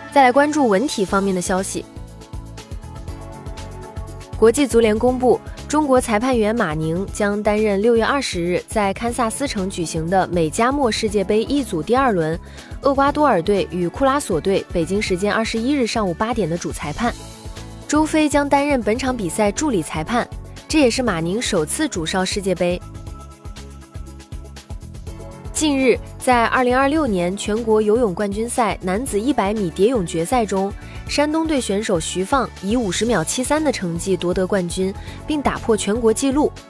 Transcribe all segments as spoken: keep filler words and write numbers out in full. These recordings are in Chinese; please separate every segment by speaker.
Speaker 1: 再来关注文体方面的消息。国际足联公布，中国裁判员马宁将担任六月二十日在堪萨斯城举行的美加墨世界杯一组第二轮厄瓜多尔队与库拉索队北京时间二十一日上午八点的主裁判。周飞将担任本场比赛助理裁判，这也是马宁首次主哨世界杯。近日，在二零二六年全国游泳冠军赛男子一百米蝶泳决赛中，山东队选手徐放以五十秒七三的成绩夺得冠军，并打破全国纪录。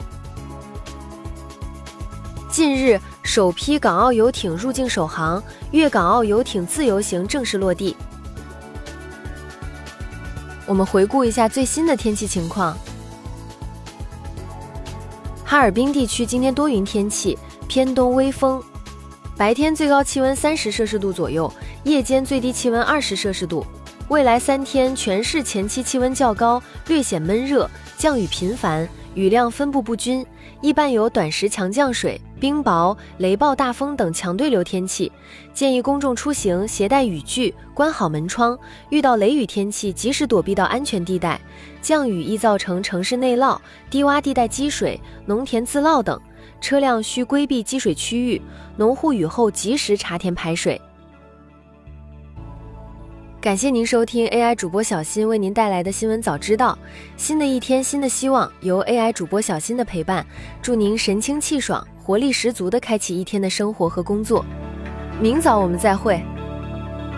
Speaker 1: 近日，首批港澳游艇入境首航，粤港澳游艇自由行正式落地。我们回顾一下最新的天气情况。哈尔滨地区今天多云天气，偏东微风，白天最高气温三十摄氏度左右，夜间最低气温二十摄氏度。未来三天全市前期气温较高，略显闷热，降雨频繁，雨量分布不均，一般有短时强降水、冰雹、雷暴大风等强对流天气。建议公众出行携带雨具，关好门窗，遇到雷雨天气及时躲避到安全地带。降雨易造成城市内涝、低洼地带积水、农田自涝等，车辆需规避积水区域，农户雨后及时查田排水。感谢您收听 A I 主播小新为您带来的新闻早知道。新的一天，新的希望，由 A I 主播小新的陪伴，祝您神清气爽、活力十足地开启一天的生活和工作。明早我们再会。